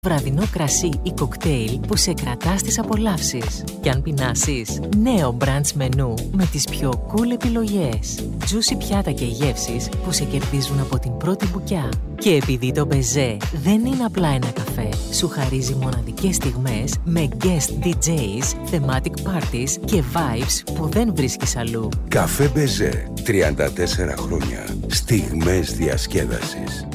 Βραδινό κρασί ή κοκτέιλ που σε κρατά στις απολαύσεις. Και αν πεινάσεις, νέο brunch μενού με τις πιο cool επιλογές. Juicy πιάτα και γεύσεις που σε κερδίζουν από την πρώτη μπουκιά. Και επειδή το μπεζέ δεν είναι απλά ένα καφέ, σου χαρίζει μοναδικές στιγμές με guest DJs, thematic parties και vibes που δεν βρίσκεις αλλού. Καφέ Μπεζέ, 34 χρόνια. Στιγμές διασκέδασης.